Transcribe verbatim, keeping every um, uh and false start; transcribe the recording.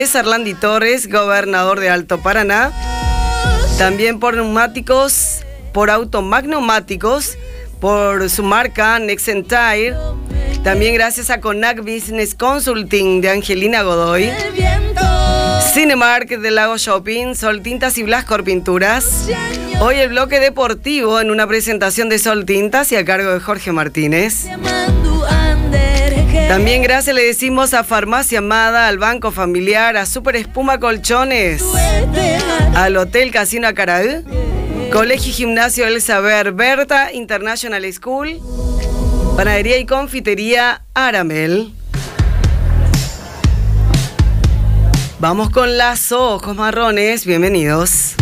Es Arlandi Torres, gobernador de Alto Paraná. También por neumáticos, por automagnomáticos, por su marca Nexentire. También gracias a Conac Business Consulting de Angelina Godoy. Cinemark de Lago Shopping, Sol Tintas y Blascor Pinturas. Hoy el bloque deportivo en una presentación de Sol Tintas y a cargo de Jorge Martínez. También gracias le decimos a Farmacia Amada, al Banco Familiar, a Super Espuma Colchones, al Hotel Casino Acaraú, Colegio y Gimnasio El Saber, Berta International School, Panadería y Confitería Aramel. Vamos con Lazo, ojos marrones, bienvenidos.